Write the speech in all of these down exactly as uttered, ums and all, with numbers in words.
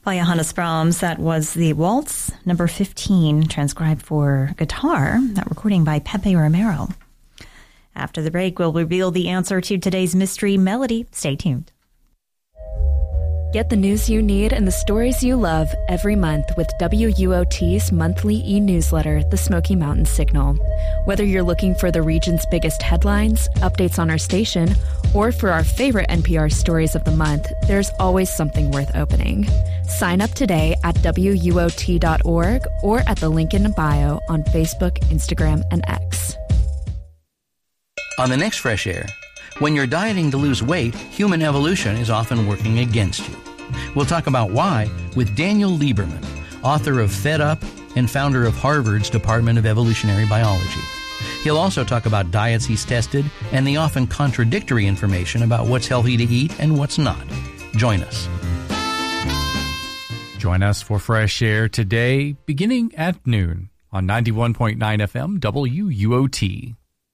By Johannes Brahms, that was the Waltz number fifteen, transcribed for guitar, that recording by Pepe Romero. After the break, we'll reveal the answer to today's mystery melody. Stay tuned. Get the news you need and the stories you love every month with W U O T's monthly e-newsletter, The Smoky Mountain Signal. Whether you're looking for the region's biggest headlines, updates on our station, or for our favorite N P R stories of the month, there's always something worth opening. Sign up today at W U O T dot org or at the link in the bio on Facebook, Instagram, and X. On the next Fresh Air, when you're dieting to lose weight, human evolution is often working against you. We'll talk about why with Daniel Lieberman, author of Fed Up and founder of Harvard's Department of Evolutionary Biology. He'll also talk about diets he's tested and the often contradictory information about what's healthy to eat and what's not. Join us. Join us for Fresh Air today, beginning at noon on ninety-one point nine F M W U O T.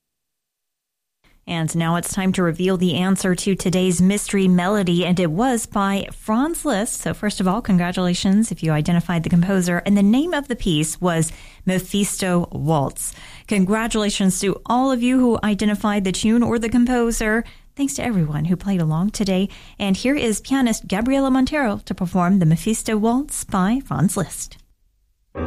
And now it's time to reveal the answer to today's mystery melody, and it was by Franz Liszt. So first of all, congratulations if you identified the composer, and the name of the piece was Mephisto Waltz. Congratulations to all of you who identified the tune or the composer. Thanks to everyone who played along today. And here is pianist Gabriela Montero to perform the Mephisto Waltz by Franz Liszt.